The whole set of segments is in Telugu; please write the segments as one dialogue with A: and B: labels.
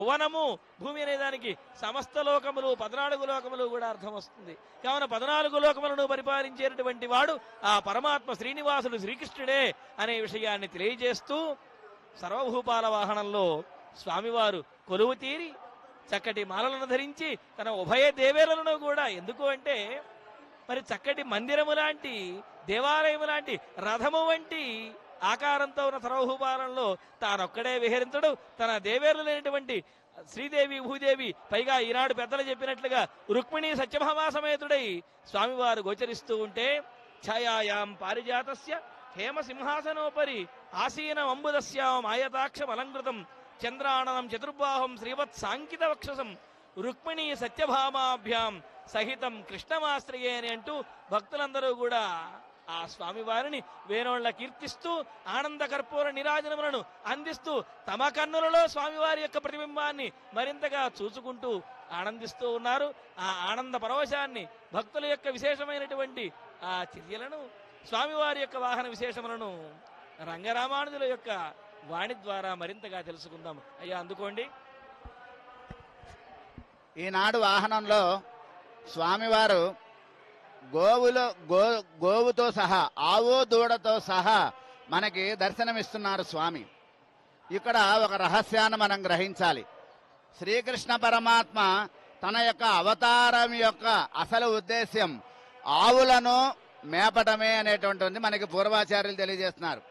A: భువనము భూమి అనేదానికి సమస్త లోకములు 14 లోకములు కూడా అర్థం వస్తుంది. కావున 14 లోకములను పరిపాలించేటటువంటి వాడు ఆ పరమాత్మ శ్రీనివాసుడు శ్రీకృష్ణుడే అనే విషయాన్ని తెలియజేస్తూ సర్వభూపాల వాహనంలో స్వామివారు కొలువు తీరి చక్కటి మాలలను ధరించి తన ఉభయ దేవేలను కూడా, ఎందుకు అంటే మరి చక్కటి మందిరము లాంటి దేవాలయము లాంటి రథము వంటి ఆకారంతో ఉన్న సర్వభూపాలంలో తానొక్కడే విహరించడు. తన దేవేరులు లేనటువంటి శ్రీదేవి భూదేవి, పైగా ఈనాడు పెద్దలు చెప్పినట్లుగా రుక్మిణి సత్యభామా సమేతుడై స్వామివారు గోచరిస్తూ ఉంటే ఛాయాయాం పారిజాతస్య హేమ సింహాసనోపరి ఆసీనం అంబుదస్యాం ఆయతాక్షం అలంకృతం చంద్రాణనం చతుర్బాహం శ్రీవత్ సాంకిత వక్షసం రుక్మిణి సత్యభామాభ్యాం సహితం కృష్ణమాశ్రయే అని అంటూ భక్తులందరూ కూడా ఆ స్వామివారిని వేణోళ్ల కీర్తిస్తూ ఆనంద కర్పూర నిరాజనములను అందిస్తూ తమ కన్నులలో స్వామివారి యొక్క ప్రతిబింబాన్ని మరింతగా చూసుకుంటూ ఆనందిస్తూ ఉన్నారు. ఆ ఆనంద పరవశాన్ని, భక్తుల యొక్క విశేషమైనటువంటి ఆ చర్యలను, స్వామివారి యొక్క వాహన విశేషములను రంగరామానుజుల యొక్క వాణి ద్వారా మరింతగా తెలుసుకుందాం. అయ్యా అందుకోండి.
B: ఈనాడు వాహనంలో స్వామివారు గోవుతో సహా, ఆవు దూడతో సహా మనకి దర్శనమిస్తున్నారు స్వామి. ఇక్కడ ఒక రహస్యాన్ని మనం గ్రహించాలి. శ్రీకృష్ణ పరమాత్మ తన యొక్క అవతారం యొక్క అసలు ఉద్దేశ్యం ఆవులను మేపటమే అనేటువంటిది మనకి పూర్వాచార్యులు తెలియజేస్తున్నారు.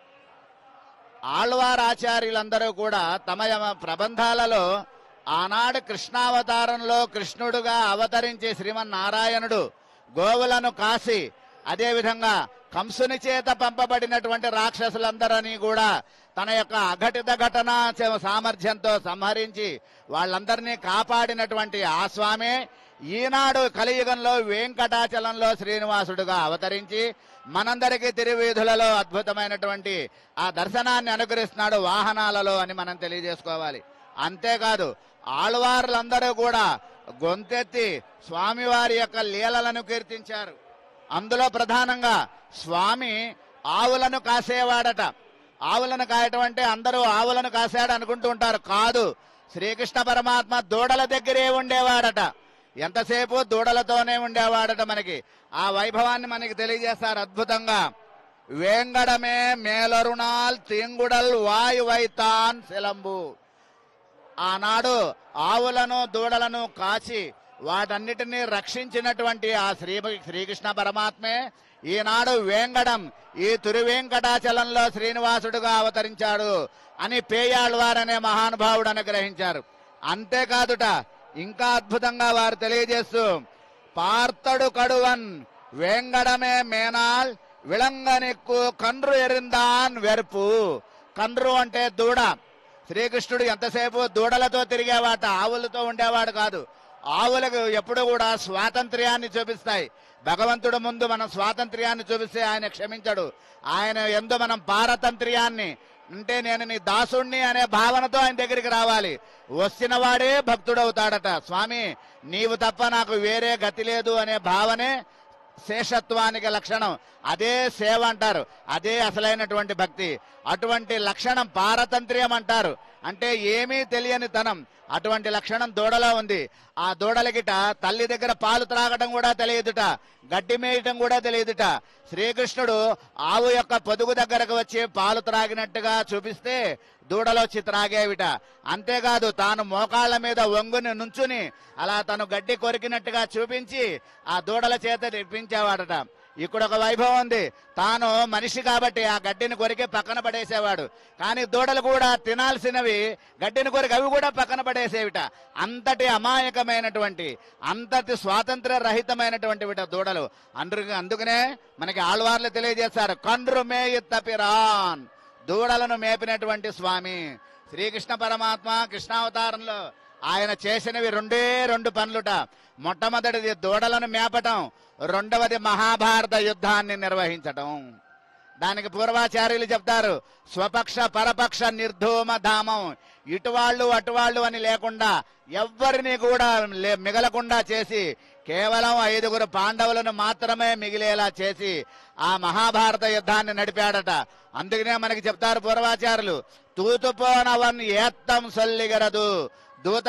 B: ఆళ్వారాచార్యులందరూ కూడా తమ ప్రబంధాలలో ఆనాడు కృష్ణావతారంలో కృష్ణుడుగా అవతరించి శ్రీమన్నారాయణుడు గోవులను కాసి, అదేవిధంగా కంసుని చేత పంపబడినటువంటి రాక్షసులందరినీ కూడా తన యొక్క అఘటిత ఘటన సామర్థ్యంతో సంహరించి వాళ్ళందరినీ కాపాడినటువంటి ఆ స్వామి ఈనాడు కలియుగంలో వెంకటాచలంలో శ్రీనివాసుడుగా అవతరించి మనందరికీ తిరువీధులలో అద్భుతమైనటువంటి ఆ దర్శనాన్ని అనుగ్రహిస్తున్నాడు వాహనాలలో అని మనం తెలియజేసుకోవాలి. అంతేకాదు ఆళ్వార్లందరూ కూడా గొంతెత్తి స్వామివారి యొక్క లీలలను కీర్తించారు. అందులో ప్రధానంగా స్వామి ఆవులను కాసేవాడట. ఆవులను కాయటం అంటే అందరూ ఆవులను కాసాడు అనుకుంటూ ఉంటారు. కాదు, శ్రీకృష్ణ పరమాత్మ దూడల దగ్గరే ఉండేవాడట. ఎంతసేపు దూడలతోనే ఉండేవాడట. మనకి ఆ వైభవాన్ని మనకి తెలియజేస్తారు అద్భుతంగా. వేంగడమే మేలరుణాల్ తింగుడల్ వాయు వైతాన్ శిలంబు. ఆనాడు ఆవులను దూడలను కాచి వాటన్నిటినీ రక్షించినటువంటి ఆ శ్రీకృష్ణ పరమాత్మే ఈనాడు వేంగడం, ఈ తిరువేంకటాచలంలో శ్రీనివాసుడుగా అవతరించాడు అని పేయాళ్వారనే మహానుభావుడు అనుగ్రహించారు. అంతేకాదుట ఇంకా అద్భుతంగా వారు తెలియజేస్తూ పార్తడు కడువన్ వేంగడమే మేనాల్ విళంగనెక్కు కండ్రు ఎరిందాన్ వెర్పు. కండ్రు అంటే దూడ. శ్రీకృష్ణుడు ఎంతసేపు దూడలతో తిరిగేవాట, ఆవులతో ఉండేవాడు కాదు. ఆవులకు ఎప్పుడు కూడా స్వాతంత్ర్యాన్ని చూపిస్తాయి. భగవంతుడు ముందు మనం స్వాతంత్ర్యాన్ని చూపిస్తే ఆయన క్షమించడు. ఆయన ఎందు మనం పారతంత్ర్యాన్ని, అంటే నేను నీ దాసుణ్ణి అనే భావనతో ఆయన దగ్గరికి రావాలి. వచ్చిన వాడే భక్తుడవుతాడట. స్వామి నీవు తప్ప నాకు వేరే గతి లేదు అనే భావనే శేషత్వానికి లక్షణం. అదే సేవ అంటారు, అదే అసలైనటువంటి భక్తి. అటువంటి లక్షణం పారతంత్ర్యం అంటారు. అంటే ఏమీ తెలియని తనం. అటువంటి లక్షణం దూడలో ఉంది. ఆ దూడలకిట తల్లి దగ్గర పాలు త్రాగడం కూడా తెలియదుట, గడ్డి మేయటం కూడా తెలియదుట. శ్రీకృష్ణుడు ఆవు యొక్క పొదుగు దగ్గరకు వచ్చి పాలు త్రాగినట్టుగా చూపిస్తే దూడలొచ్చి త్రాగేవిట. అంతేకాదు తాను మోకాళ్ల మీద వంగుని నుంచుని అలా తను గడ్డి కొరికినట్టుగా చూపించి ఆ దూడల చేత తెప్పించేవాడట. ఇక్కడ ఒక వైభవం ఉంది. తాను మనిషి కాబట్టి ఆ గడ్డిని కొరికి పక్కన పడేసేవాడు. కానీ దూడలు కూడా తినాల్సినవి గడ్డిని కొరికి అవి కూడా పక్కన పడేసేవిట. అంతటి అమాయకమైనటువంటి, అంతటి స్వాతంత్ర రహితమైనటువంటి విట దూడలు. అందుకనే మనకి ఆళ్వార్లు తెలియజేస్తారు, కండ్రు మేయి తపిరాన్, దూడలను మేపినటువంటి స్వామి శ్రీకృష్ణ పరమాత్మ. కృష్ణావతారంలో ఆయన చేసినవి రెండే రెండు పనులుట. మొట్టమొదటిది దూడలను మేపటం, రెండవది మహాభారత యుద్ధాన్ని నిర్వహించటం. దానికి పూర్వాచార్యులు చెప్తారు, స్వపక్ష పరపక్ష నిర్ధూమ ధామం. ఇటువాళ్ళు అటువాళ్ళు అని లేకుండా ఎవ్వరిని కూడా మిగలకుండా చేసి కేవలం 5 పాండవులను మాత్రమే మిగిలేలా చేసి ఆ మహాభారత యుద్ధాన్ని నడిపాడట. అందుకనే మనకి చెప్తారు పూర్వాచారులు, తూతుపోనవన్ ఏత్తం సొల్లిగరదు దూత